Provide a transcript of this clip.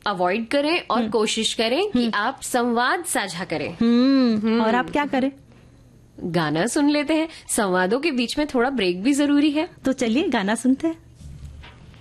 Avoid करें और कोशिश करें कि आप संवाद साझा करें। और आप क्या करें? गाना सुन लेते हैं। संवादों के बीच में थोड़ा ब्रेक भी जरूरी है। तो चलिए गाना सुनते हैं।